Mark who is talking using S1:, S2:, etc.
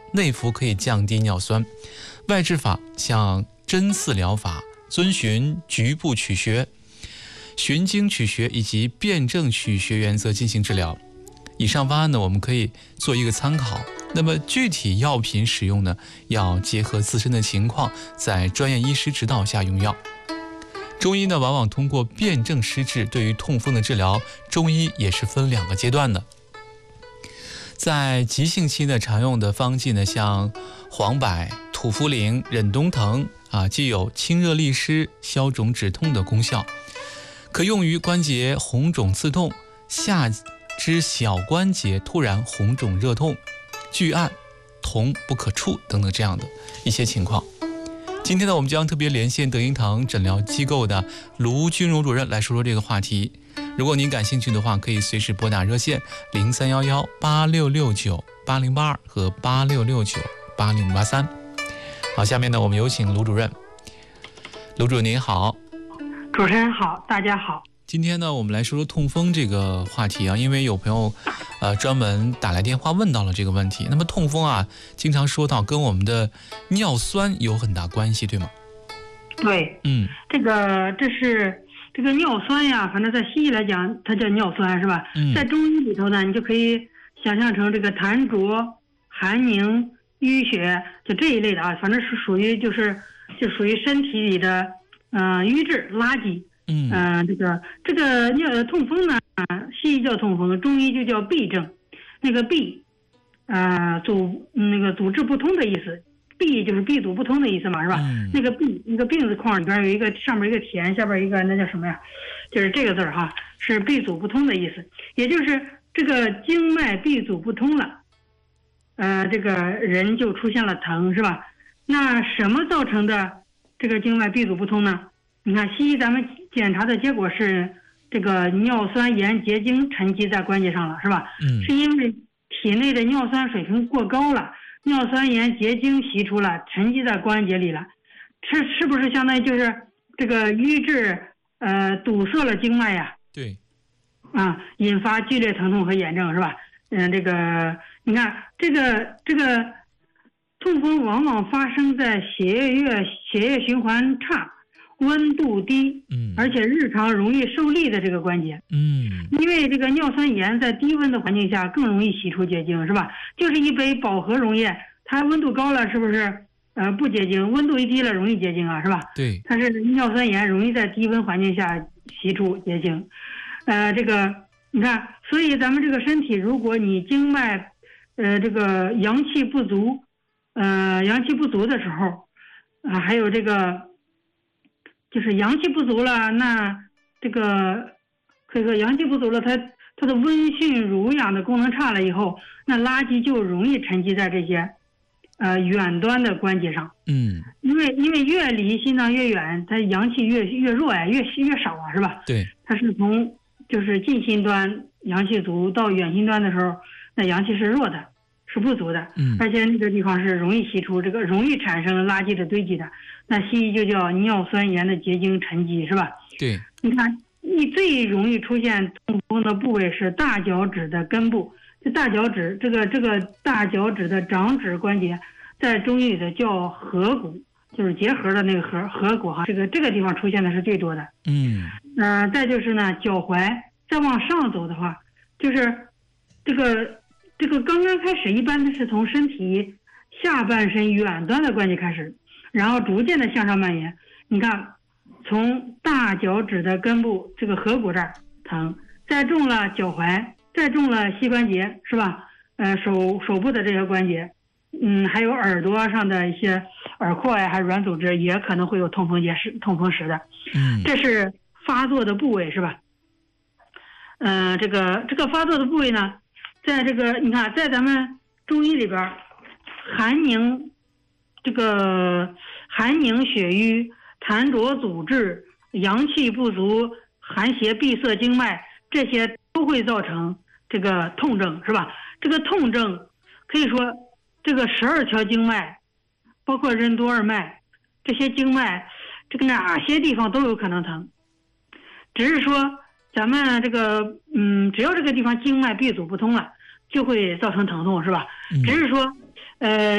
S1: 内服可以降低尿酸。外治法像针刺疗法，遵循局部取穴、循经取穴以及辩证取穴原则进行治疗。以上方案呢，我们可以做一个参考。那么具体药品使用呢，要结合自身的情况，在专业医师指导下用药。中医呢，往往通过辩证施治，对于痛风的治疗，中医也是分2个阶段的。在急性期呢，常用的方剂呢，像黄柏、土茯苓、忍冬藤既有清热利湿、消肿止痛的功效，可用于关节红肿刺痛、下肢小关节突然红肿热痛、拒按、同不可触等等这样的一些情况。今天呢，我们将特别连线德英堂诊疗机构的卢军荣主任来说说这个话题。如果您感兴趣的话，可以随时拨打热线031186698082和86698083。好，下面呢，我们有请卢主任。卢主任您好。
S2: 主持人好，大家好。
S1: 今天呢，我们来说说痛风这个话题因为有朋友专门打来电话问到了这个问题。那么痛风经常说到跟我们的尿酸有很大关系，对吗？
S2: 对，这是这个尿酸呀，反正在西医来讲它叫尿酸是吧？在中医里头呢，你就可以想象成这个痰浊、寒凝、淤血，就这一类的反正是属于就属于身体里的瘀滞垃圾。这个痛风呢，西医叫痛风，中医就叫痹症。那个痹，阻滞不通的意思，痹就是闭阻不通的意思嘛，是吧？那个痹，那个病字框里边有一个，上面一个田，下边一个那叫什么呀？就是这个字是闭阻不通的意思，也就是这个经脉闭阻不通了，这个人就出现了疼，是吧？那什么造成的这个经脉闭阻不通呢？你看西医咱们检查的结果是这个尿酸盐结晶沉积在关节上了，是吧？是因为体内的尿酸水平过高了，尿酸盐结晶析出了，沉积在关节里了，是不是相当于就是这个瘀滞堵塞了经脉呀？
S1: 对，
S2: 引发剧烈疼痛和炎症，是吧？这个你看这个痛风往往发生在血液循环差、温度低，而且日常容易受力的这个关节，因为这个尿酸盐在低温的环境下更容易析出结晶，是吧？就是一杯饱和溶液，它温度高了是不是不结晶？温度一低了容易结晶是吧？
S1: 对，
S2: 它是尿酸盐容易在低温环境下析出结晶，这个你看，所以咱们这个身体，如果你经脉这个阳气不足的时候还有这个。就是阳气不足了，那这个可以说阳气不足了，它的温煦濡养的功能差了以后，那垃圾就容易沉积在这些远端的关节上。因为越离心脏越远，它阳气越弱越少是吧？对，它是从就是近心端阳气足到远心端的时候，那阳气是弱的，是不足的，而且那个地方是容易析出这个容易产生垃圾的堆积的，那西医就叫尿酸盐的结晶沉积，是吧？对，你看你最容易出现痛风的部位是大脚趾的根部，这大脚趾这个大脚趾的掌趾关节，在中医里的叫合谷，就是结合的那个合谷这个地方出现的是最多的。再就是呢脚踝，再往上走的话，就是这个刚刚开始一般的是从身体下半身远端的关节开始，然后逐渐的向上蔓延。你看，从大脚趾的根部这个合谷这儿疼，再中了脚踝，再中了膝关节，是吧？手部的这些关节，还有耳朵上的一些耳廓呀，还有软组织也可能会有痛风石的。这是发作的部位，是吧？这个发作的部位呢，在这个你看，在咱们中医里边，寒凝血瘀、痰浊阻滞、阳气不足、寒邪闭塞经脉，这些都会造成这个痛症，是吧？这个痛症可以说这个12条经脉，包括任督二脉，这些经脉这个哪些地方都有可能疼，只是说咱们这个只要这个地方经脉闭阻不通了，就会造成疼痛，是吧？只是说